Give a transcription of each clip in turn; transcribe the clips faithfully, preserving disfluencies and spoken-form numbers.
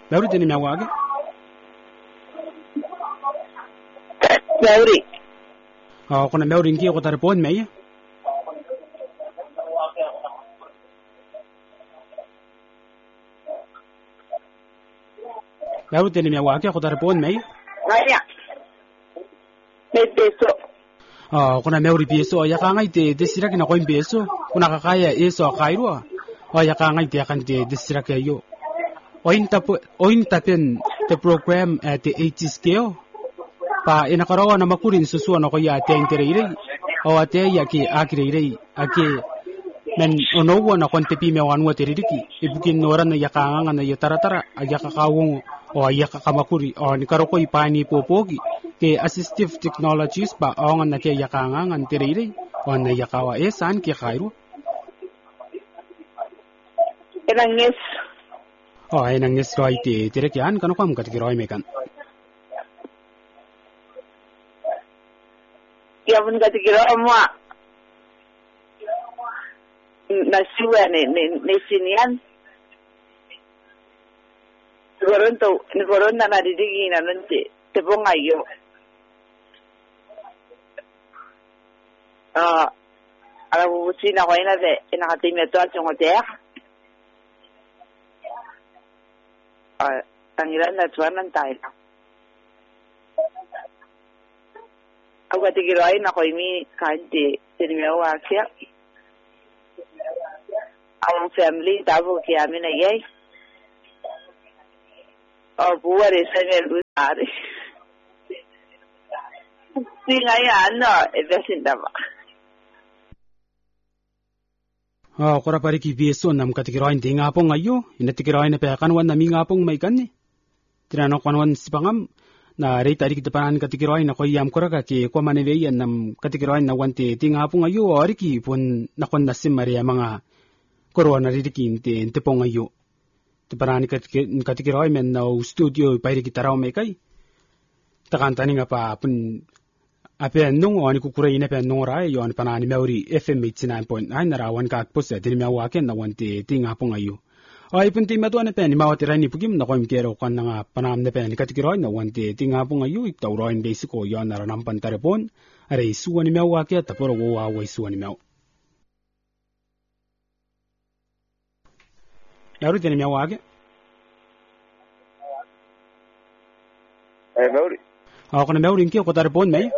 Mauri tini miawage? Mauri. Oh, kuna Mauri ngi ko taripon mai. Mauri tini miawage ko taripon mai. Ngaya. May peso. Oh, kuna Mauri peso ya ka ngai te desira kina ko peso. Kuna kakaya eso kairua. Oh, ya ka ngai te kan te desira ke yo. Oin tapo oin tapen the program at the eighty scale. Pa inakarawa na makurin susua na ko ya te interire. O ate ya ki akire ake men onowo na kon tepi me wanwa teririki. Ibukin nora na yakanga na yataratara ayaka kawong o ayaka kamakuri o ni karoko ipani popogi ke assistive technologies pa o na ke yakanga ngan terire o na yakawa e san ke khairu. Enangis. Oh, enangis roi te tere kian kanu kam kat ki roi mekan. Ya pun kat ki roi mo. Nasiwa ne ne ne sinian. Goronto, ni goronna na didigi na nante te ponga yo. Ah, ala busina ko ina de ina katimia to at yung hotel. Ah, tangiran na tuwan ng tayo. Ako katigirain ako imi kanti sinimiyawa siya. Ang family tabo kaya amin na yay. O buwan rin sa nga lusari. Di nga yan, no, ebesin na ba? Oh, kora pari ki bieso nam katikirain di nga pong ayo. Inatikirain na pekan wan nami nga pong may kan ni. Tinanong kanwan si pangam na rate ari kitapanan katikirain na koyam kora ka ki kwa maneveyan nam katikirain na wanti di nga pong ayo. O ari ki pun nakon nasim maria mga korwa na ririkin ti ti pong ayo. Tipanan katikirain men na studio pari kitaraw may kay. Takantani nga pa pun ape nung oni kukurai na pe nung rai yon panani Mauri F M eighty-nine point nine narawan ka akpos ya dini miawa ken na wanti tinga pong ayo. Ay punti mato na pe ni mawati rai ni pugim na ko imkero kan nga panam na pe ni katikiroi na wanti tinga pong ayo iktawroin basiko yon naranam pantarepon are isuwa ni miawa ke taporo wo wa isuwa ni miaw. Mauri dini miawa ke? Eh Mauri. Ako na Mauri inki ko tarepon may.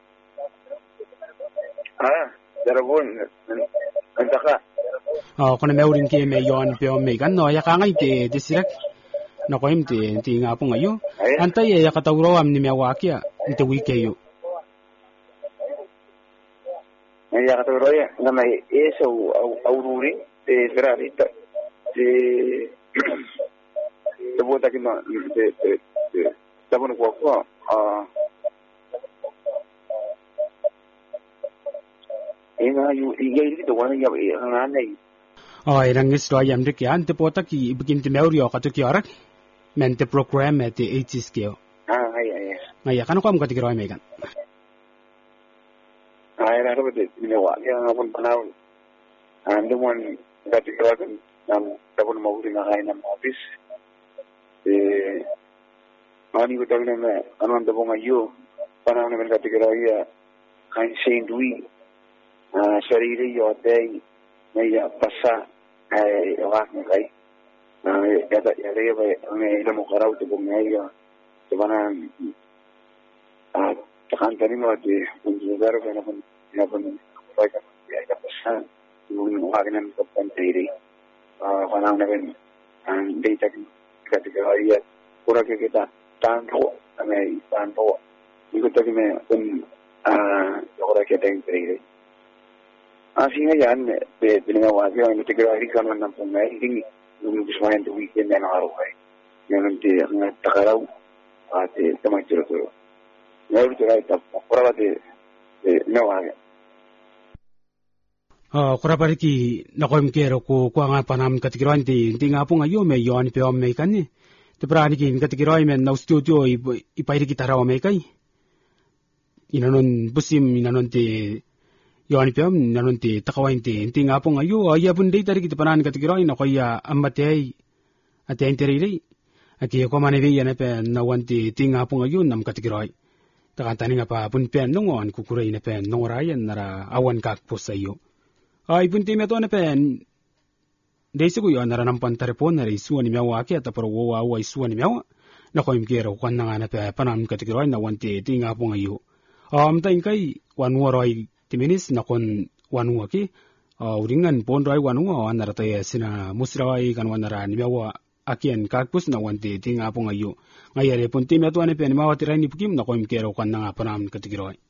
Ah, darabon antaka. Oh, kuna Mauri ke me yon pe me kan no ya ka ngai te disirak na ko imte ti nga pong ayo. Antay ya katawro am ni miawa ke inte wike yo. Ya katawro ya na may eso aururi te ferarita te te bota que no te te estamos no cuaco ah ina yu igay dito wala ya nganay. Oh, irang isro ayam de kyan te pota ki ibigin te Mauri o kato ki orak men te program at the eighty scale. Ah, ay ay. Ngaya kanu kam katikiro ay megan. Ay na ro de minawa ya ngapon panaw. Ando mon katikiro kan nam tapon Mauri na kay nam office. Eh ani ko tawna na anon da bonga yo panaw na katikiro ya kan Saint Louis. Ah, sarili yo day may pasa ay wak ng kay na yata yare ba may ilo mo karaw to bung ay to bana ah takanta ni mo di kung lugar ba na kung na kung ay ka ay ka pasa yung wak ng kapantiri ah panang na ben ang data kategorya pura ke kita tanto may tanto iko to me kung ah ora ke tengri así ngayon de pinangawa ko ang integrity kan man po ngay hindi nung gusto man to weekend na araw ay yan ti ang takaraw at tamay tiro tiro ngayon to ay tap para de nawa Oh, kura pari ki nakoim kero ko kwa nga panam katikiroan ti ti nga po ngayo me yon pe om me kan ni te prani ki katikiroy men na studio ipairi ki taraw me kay inanon busim inanon ti yon pe om nanon ti takawain ti ti nga po ngayo ay abun day tari ki panan katikiroy na koya amatay at enterire Aki ko mane vi ne pe na wanti tinga pung ayun nam katigiroi. Taka tani nga pa pun pen nungo an kukurai ne pen nongorayan nara awan kakpos ayo. Ay pun ti meto ne pen Desi ko yon nara nampan tarepon nara isuwa ni miawa ake at aparo wawa awa isuwa ni miawa. Na ko imkera ko kan nga na pe panam katigiroi na wanti tinga pung ayo. Um ta ingkay wanwa roi timinis na kon wanwa ki. Uringan pon roi wanwa an nara tayo sina musrawai kan wanara ni miawa akian kakpus na wanti tinga pung ayo. Ngayari pun ti meto ne pe ni mawa tiray ni pukim na ko imkera ko kan nga panam katigiroi.